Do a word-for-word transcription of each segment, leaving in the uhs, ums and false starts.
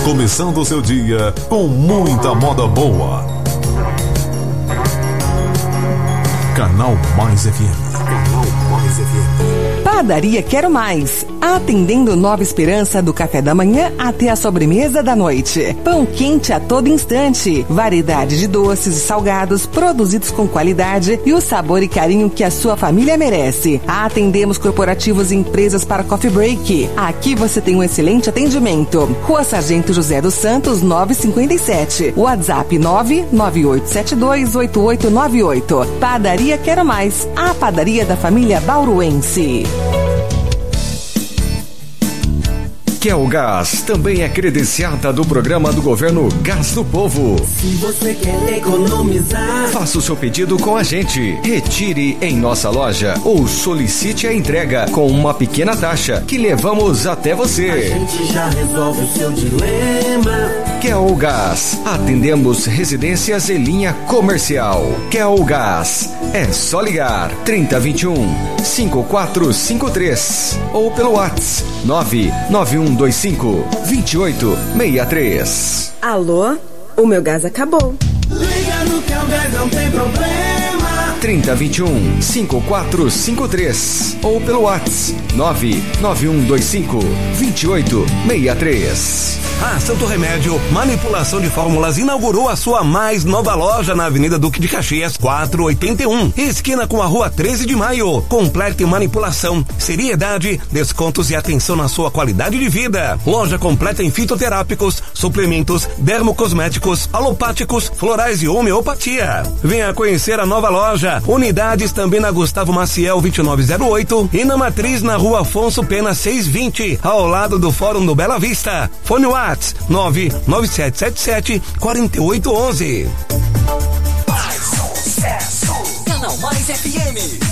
começando o seu dia com muita moda boa. Canal Mais F M. Canal Mais F M. Padaria Quero Mais, atendendo Nova Esperança do café da manhã até a sobremesa da noite. Pão quente a todo instante, variedade de doces e salgados produzidos com qualidade e o sabor e carinho que a sua família merece. Atendemos corporativos e empresas para coffee break. Aqui você tem um excelente atendimento. Rua Sargento José dos Santos, novecentos e cinquenta e sete. WhatsApp nove nove oito sete dois oito oito nove oito. Padaria Quero Mais, a padaria da família bauruense. Kelgás também é credenciada do programa do governo Gás do Povo. Se você quer economizar, faça o seu pedido com a gente. Retire em nossa loja ou solicite a entrega com uma pequena taxa que levamos até você. A gente já resolve o seu dilema. Kelgás, atendemos residências e linha comercial. Kelgás, é só ligar trinta, vinte e um, cinquenta e quatro cinquenta e três ou pelo WhatsApp nove nove um dois cinco, dois oito seis três. Alô? O meu gás acabou. Liga no Kelgás, não tem problema. trinta, vinte e um, cinquenta e quatro cinquenta e três ou pelo WhatsApp nove nove um dois cinco, dois oito seis três. A Santo Remédio Manipulação de Fórmulas inaugurou a sua mais nova loja na Avenida Duque de Caxias, quatrocentos e oitenta e um, esquina com a Rua treze de maio. Completa em manipulação, seriedade, descontos e atenção na sua qualidade de vida. Loja completa em fitoterápicos, suplementos, dermocosméticos, alopáticos, florais e homeopatia. Venha conhecer a nova loja. Unidades também na Gustavo Maciel vinte e nove zero oito e na Matriz na Rua Afonso Pena seiscentos e vinte, ao lado do Fórum do Bela Vista. Fone WhatsApp nove nove sete sete sete, quatro oito um um. Mais sucesso. Canal Mais F M.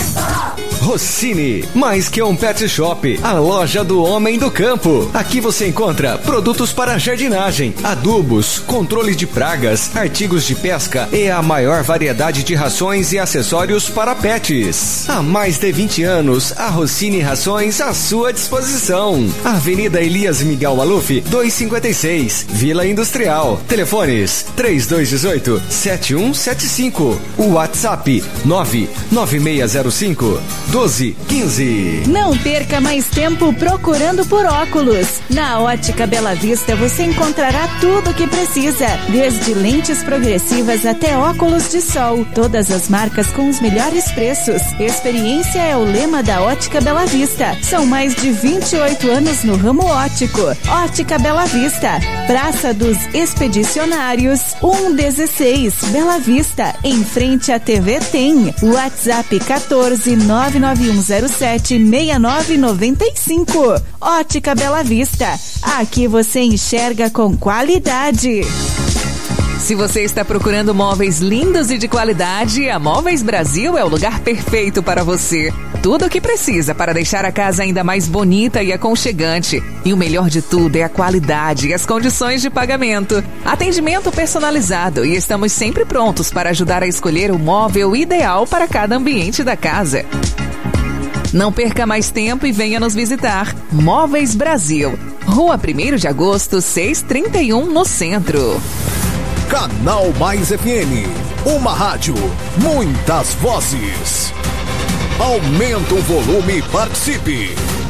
Rossini, mais que um pet shop, a loja do homem do campo. Aqui você encontra produtos para jardinagem, adubos, controle de pragas, artigos de pesca e a maior variedade de rações e acessórios para pets. Há mais de vinte anos, a Rossini Rações à sua disposição. Avenida Elias Miguel Maluf, duzentos e cinquenta e seis, Vila Industrial. Telefones três dois um oito, sete um sete cinco. O WhatsApp nove nove seis zero cinco, doze quinze. Não perca mais tempo procurando por óculos. Na Ótica Bela Vista você encontrará tudo o que precisa, desde lentes progressivas até óculos de sol. Todas as marcas com os melhores preços. Experiência é o lema da Ótica Bela Vista. São mais de vinte e oito anos no ramo óptico. Ótica Bela Vista, Praça dos Expedicionários, cento e dezesseis, Bela Vista, em frente à T V Tem. WhatsApp quatorze, nove nove um zero sete, seis nove nove cinco. Ótica Bela Vista. Aqui você enxerga com qualidade. Se você está procurando móveis lindos e de qualidade, a Móveis Brasil é o lugar perfeito para você. Tudo o que precisa para deixar a casa ainda mais bonita e aconchegante. E o melhor de tudo é a qualidade e as condições de pagamento. Atendimento personalizado e estamos sempre prontos para ajudar a escolher o móvel ideal para cada ambiente da casa. Não perca mais tempo e venha nos visitar. Móveis Brasil, Rua primeiro de agosto, seiscentos e trinta e um, no centro. Canal Mais F M, uma rádio, muitas vozes. Aumenta o volume e participe.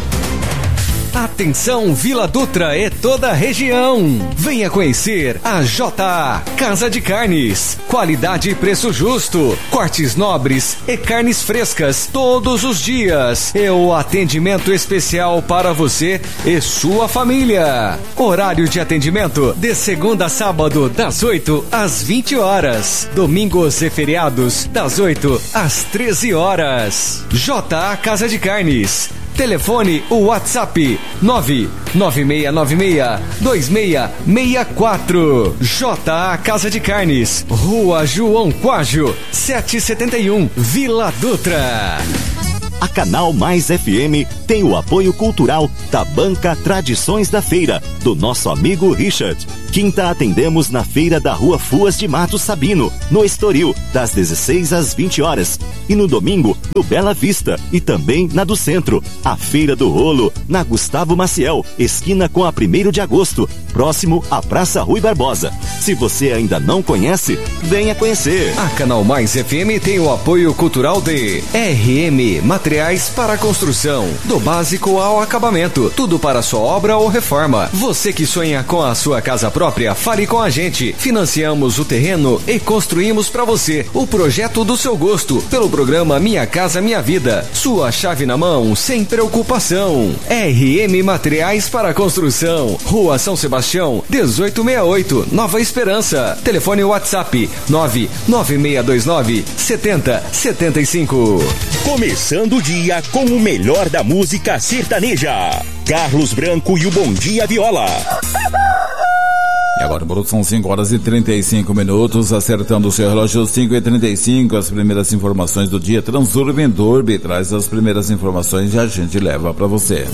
Atenção Vila Dutra e toda a região. Venha conhecer a J A Casa de Carnes. Qualidade e preço justo. Cortes nobres e carnes frescas todos os dias. E o atendimento especial para você e sua família. Horário de atendimento de segunda a sábado das oito às vinte horas. Domingos e feriados das oito às treze horas. J A Casa de Carnes. Telefone ou WhatsApp nove nove seis nove seis, dois seis seis quatro. J A Casa de Carnes, Rua João Quágio, setecentos e setenta e um, Vila Dutra. A Canal Mais F M tem o apoio cultural da Banca Tradições da Feira, do nosso amigo Richard, Quinta, atendemos na feira da Rua Fuas de Mato Sabino, no Estoril, das dezesseis às vinte horas. E no domingo, no Bela Vista e também na do Centro. A Feira do Rolo, na Gustavo Maciel, esquina com a primeiro de agosto, próximo à Praça Rui Barbosa. Se você ainda não conhece, venha conhecer. A Canal Mais F M tem o apoio cultural de R M Materiais para Construção, do básico ao acabamento, tudo para sua obra ou reforma. Você que sonha com a sua casa própria, fale com a gente. Financiamos o terreno e construímos para você o projeto do seu gosto, pelo programa Minha Casa Minha Vida. Sua chave na mão, sem preocupação. R M Materiais para Construção, Rua São Sebastião, dezoito sessenta e oito, Nova Esperança. Telefone WhatsApp nove nove seis dois nove sete zero sete cinco. Começando o dia com o melhor da música sertaneja. Carlos Branco e o Bom Dia Viola. E agora, Bruto, são cinco horas e trinta e cinco minutos, acertando o seu relógio, cinco e trinta e cinco, as primeiras informações do dia. Transurb Endurb traz as primeiras informações e a gente leva para você.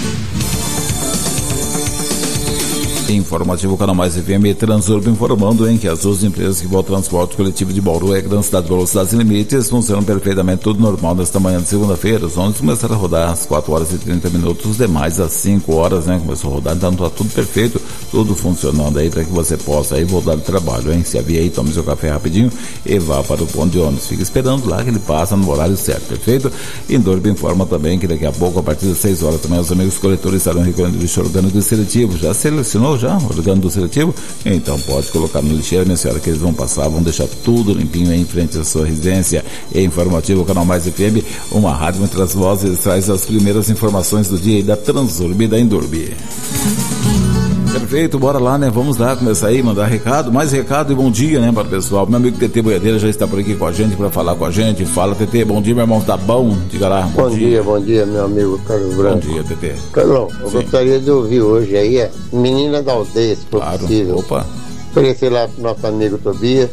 Informativo Canal Mais F M, Transurb informando em que as duas empresas que vão ao transporte coletivo de Bauru é Grande Cidade Velocidades Limites funcionam perfeitamente, tudo normal nesta manhã de segunda-feira. Os ônibus começaram a rodar às quatro horas e trinta minutos, os demais às cinco horas, né? Começou a rodar, então tá tudo perfeito, tudo funcionando aí para que você possa aí voltar do trabalho, hein? Se havia aí, tome seu café rapidinho e vá para o ponto de ônibus. Fica esperando lá que ele passa no horário certo, perfeito? Endurb informa também que daqui a pouco, a partir das seis horas, também os amigos coletores estarão recolhendo lixo orgânico e seletivo. Já selecionou já o orgânico do seletivo? Então pode colocar no lixeiro, minha senhora, que eles vão passar, vão deixar tudo limpinho aí em frente à sua residência. E informativo Canal Mais F M, uma rádio entre as vozes, traz as primeiras informações do dia aí da Transurb e da Endurb. Perfeito, bora lá, né? Vamos lá, começar aí, mandar recado, mais recado e bom dia, né, para o pessoal. Meu amigo T T Boiadeira já está por aqui com a gente para falar com a gente. Fala, T T, bom dia, meu irmão, tá bom? Diga lá, bom, bom dia. dia. Bom dia, meu amigo Carlos Branco. Bom dia, T T. Carlão, eu Sim. gostaria de ouvir hoje aí, é Menina da Aldeia, se for claro. possível. Opa. Oferecer lá pro nosso amigo Tobias,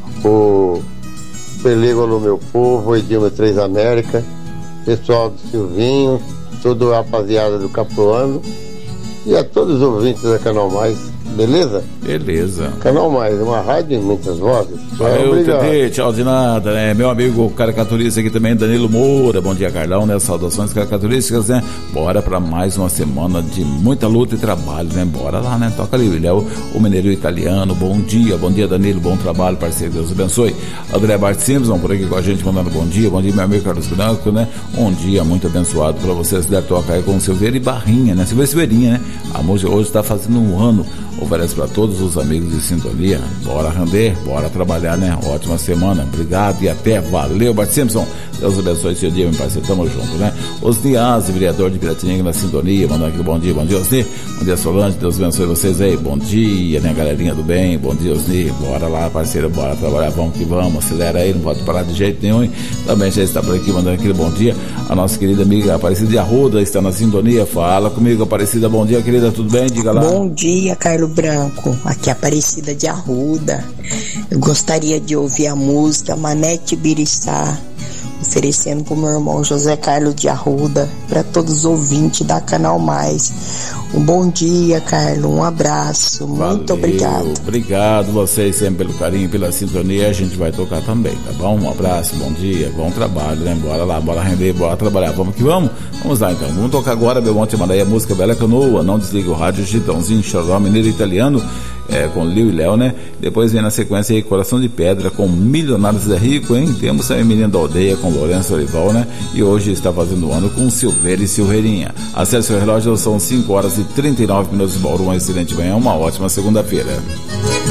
o Pelego no Meu Povo, o Edilma Três América, pessoal do Silvinho, toda a rapaziada do Capuano e a todos os ouvintes da Canal Mais, beleza? Beleza. Canal Mais, uma rádio em muitas vozes. Valeu, T T, tchau de nada, né? Meu amigo caricaturista aqui também, Danilo Moura, bom dia, Carlão, né? Saudações caricaturísticas, né? Bora pra mais uma semana de muita luta e trabalho, né? Bora lá, né? Toca ali, ele é o, o mineiro italiano, bom dia, bom dia, Danilo, bom trabalho, parceiro, Deus abençoe. André Bart Simpson, por aqui com a gente, mandando bom dia, bom dia, meu amigo Carlos Branco, né? Um dia muito abençoado pra vocês, deve tocar aí com o Silveira e Barrinha, né? Silveira e Silveirinha, né? A música hoje está fazendo um ano, oferece para todos os amigos de sintonia. Bora render, bora trabalhar, né? Ótima semana, obrigado e até, valeu, Bart Simpson. Deus abençoe seu dia, meu parceiro, tamo junto, né? Osni Aze, vereador de Piratininga na sintonia, mandando aqui bom dia, bom dia, Osni. Bom dia, Solange, Deus abençoe vocês aí, bom dia, né, galerinha do bem, bom dia, Osni. Bora lá, parceiro, bora trabalhar, vamos que vamos, acelera aí, não pode parar de jeito nenhum. Também já está por aqui, mandando aquele bom dia. A nossa querida amiga Aparecida de Arruda está na sintonia, fala comigo, Aparecida, bom dia, querida, tudo bem? Diga lá. Bom dia, Carlos Branco, aqui é Aparecida de Arruda. Eu gostaria de ouvir a música Manete Biriçá, oferecendo para o meu irmão José Carlos de Arruda, para todos os ouvintes da Canal Mais. Um bom dia, Carlos, um abraço, muito Valeu, obrigado. Obrigado vocês sempre pelo carinho, pela sintonia, a gente vai tocar também, tá bom? Um abraço, bom dia, bom trabalho, né? Bora lá, bora render, bora trabalhar, vamos que vamos? Vamos lá então, vamos tocar agora, Belmonte Mandaia, música Bela Canoa, não desliga o rádio, Gitãozinho, Choró, Mineiro Italiano, é, com Liu e Léo, né? Depois vem na sequência aí Coração de Pedra com Milionários é Rico, hein? Temos também Menino da Aldeia com Lourenço Olival, né? E hoje está fazendo ano com Silveira e Silveirinha. Acesse o relógio, são cinco horas e trinta e nove minutos de Bauru, uma excelente manhã, uma ótima segunda-feira.